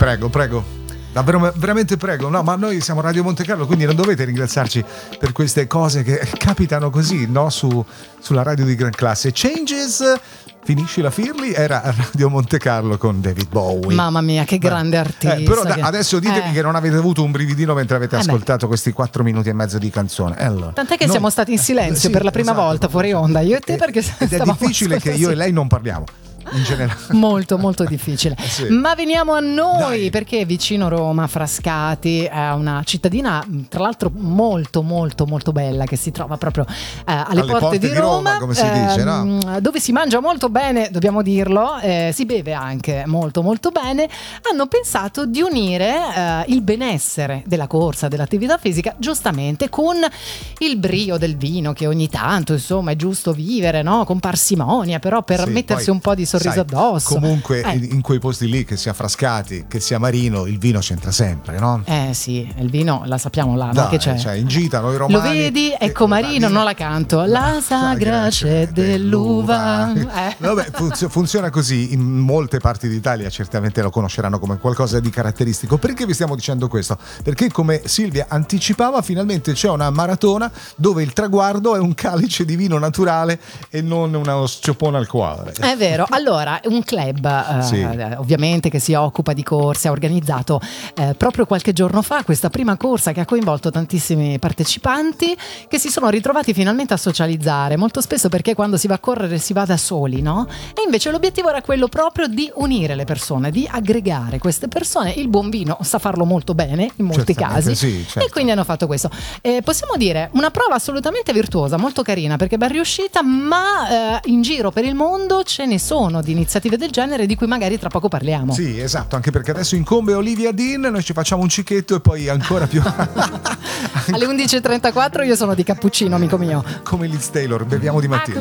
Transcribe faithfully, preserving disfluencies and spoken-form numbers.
prego, prego. Davvero, veramente prego, no, ma noi siamo Radio Monte Carlo, quindi non dovete ringraziarci per queste cose che capitano così, no? Su, sulla radio di gran classe. Changes, finisci la Firli, era Radio Monte Carlo con David Bowie. Mamma mia, che grande artista. Eh, però che... da, adesso ditemi eh. che non avete avuto un brividino mentre avete eh ascoltato beh. questi quattro minuti e mezzo di canzone. Allora, tant'è che noi... siamo stati in silenzio sì, per la prima esatto, volta fuori onda, io e te, perché ed è difficile che io e lei non parliamo. In generale. Molto molto difficile. Sì. Ma veniamo a noi. Dai. Perché vicino Roma, Frascati, è una cittadina tra l'altro molto molto molto bella, che si trova proprio eh, alle, alle porte, porte di, di Roma, Roma come si dice, ehm, no? Dove si mangia molto bene, dobbiamo dirlo, eh, si beve anche molto molto bene. Hanno pensato di unire eh, il benessere della corsa, dell'attività fisica, giustamente con il brio del vino, che ogni tanto insomma è giusto vivere, no? Con parsimonia, però per sì, mettersi poi... un po' di sorriso Sai, addosso. Comunque eh. in quei posti lì, che sia Frascati, che sia Marino, il vino c'entra sempre, no? Eh sì, il vino la sappiamo là, Dai, no? Che c'è? Cioè, in gita noi romani. Lo vedi? Ecco eh, Marino, non la canto. La sagra c'è dell'uva. Eh. Vabbè, funz- funziona così in molte parti d'Italia, certamente lo conosceranno come qualcosa di caratteristico. Perché vi stiamo dicendo questo? Perché, come Silvia anticipava, finalmente c'è una maratona dove il traguardo è un calice di vino naturale e non uno sciopone al cuore. È vero. Allora, un club eh, sì. ovviamente che si occupa di corse ha organizzato eh, proprio qualche giorno fa questa prima corsa che ha coinvolto tantissimi partecipanti, che si sono ritrovati finalmente a socializzare, molto spesso perché quando si va a correre si va da soli, no? E invece l'obiettivo era quello proprio di unire le persone, di aggregare queste persone. Il buon vino sa farlo molto bene in molti Certamente, casi, sì, certo. E quindi hanno fatto questo. Eh, possiamo dire una prova assolutamente virtuosa, molto carina, perché ben riuscita, ma eh, in giro per il mondo ce ne sono di iniziative del genere di cui magari tra poco parliamo. Sì, esatto, anche perché adesso incombe Olivia Dean, noi ci facciamo un cicchetto e poi ancora più alle undici e trentaquattro io sono di cappuccino, amico mio, come Liz Taylor, beviamo di mattina.